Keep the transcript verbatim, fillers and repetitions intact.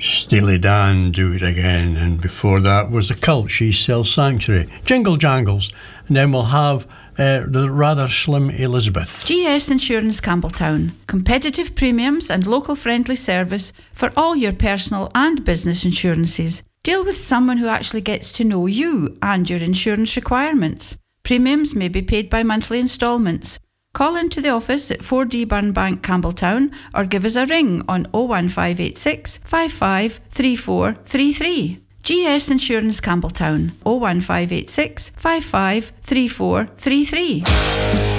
Steely Dan, Do It Again, and before that was The Cult, She Sells Sanctuary, Jingle Jangles, and then we'll have uh, the rather slim Elizabeth. G S Insurance Campbelltown. Competitive premiums and local friendly service for all your personal and business insurances. Deal with someone who actually gets to know you and your insurance requirements. Premiums may be paid by monthly instalments. Call into the office at four D Burnbank, Campbelltown, or give us a ring on oh one five eight six, five five three four three three. G S Insurance Campbelltown, oh one five eight six, five five three four three three.